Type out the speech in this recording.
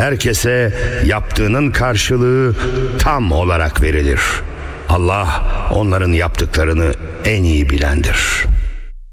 herkese yaptığının karşılığı tam olarak verilir. Allah onların yaptıklarını en iyi bilendir.